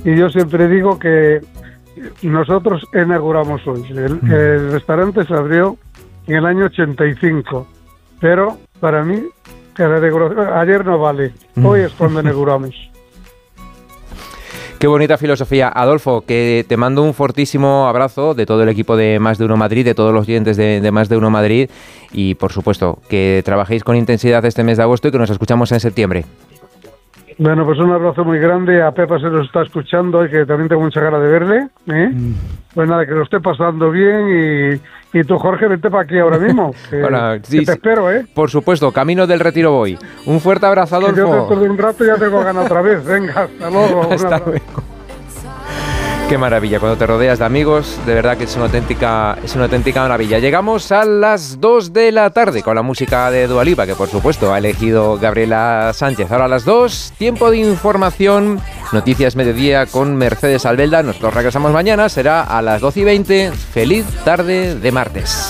y yo siempre digo que nosotros inauguramos hoy. El restaurante se abrió en el año 85, pero para mí ayer no vale, hoy es cuando inauguramos. Qué bonita filosofía. Adolfo, que te mando un fortísimo abrazo de todo el equipo de Más de Uno Madrid, de todos los oyentes de Más de Uno Madrid, y por supuesto que trabajéis con intensidad este mes de agosto y que nos escuchamos en septiembre. Bueno, pues un abrazo muy grande. A Pepa se nos está escuchando y que también tengo mucha ganas de verle, ¿eh? Pues nada, que lo esté pasando bien y tú, Jorge, vente para aquí ahora mismo. Bueno, sí, que te espero, ¿eh? Por supuesto, camino del Retiro voy. Un fuerte abrazo, Adolfo. Que yo después de un rato ya tengo ganas otra vez. Venga, hasta luego. Hasta luego. Qué maravilla, cuando te rodeas de amigos, de verdad que es una auténtica maravilla. Llegamos a las 2 de la tarde con la música de Dua Lipa, que por supuesto ha elegido Gabriela Sánchez. Ahora a las 2, tiempo de información, Noticias Mediodía con Mercedes Albelda. Nosotros regresamos mañana, será a las 12:20. Feliz tarde de martes.